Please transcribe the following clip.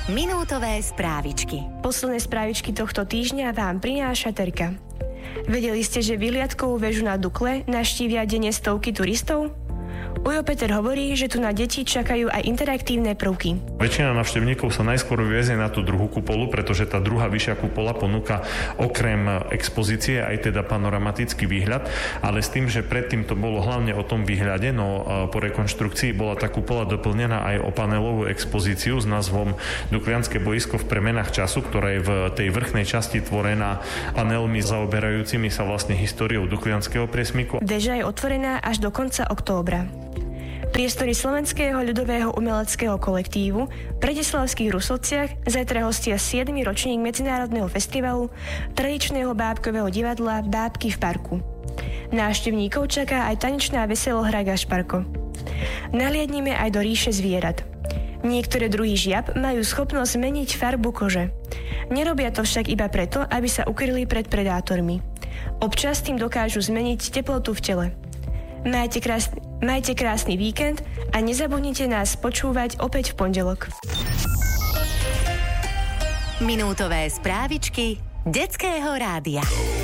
Minútové správičky. Posledné správičky tohto týždňa vám prináša Terka. Vedeli ste, že vyhliadkovú väžu na Dukle navštívia denne stovky turistov? Ujo Peter hovorí, že tu na deti čakajú aj interaktívne prvky. Väčšina návštevníkov sa najskôr viaže na tú druhú kupolu, pretože tá druhá vyššia kupola ponúka okrem expozície aj teda panoramatický výhľad, ale s tým, že predtým to bolo hlavne o tom výhľade, no po rekonštrukcii bola tá kupola doplnená aj o panelovú expozíciu s názvom Duklianske boisko v premenách času, ktorá je v tej vrchnej časti tvorená panelmi zaoberajúcimi sa vlastne históriou Duklianskeho priesmyku. Väža je otvorená až do konca októbra. Priestory Slovenského ľudového umeleckého kolektívu v Bratislavských Rusovciach zajtra hostia 7. ročník Medzinárodného festivalu tradičného bábkového divadla Bábky v parku. Návštevníkov čaká aj tanečná veselohra Gašparko. Nahliadnime aj do ríše zvierat. Niektoré druhy žiab majú schopnosť meniť farbu kože. Nerobia to však iba preto, aby sa ukryli pred predátormi. Občas tým dokážu zmeniť teplotu v tele. Majte krásny víkend a nezabudnite nás počúvať opäť v pondelok. Minútové správičky Detského rádia.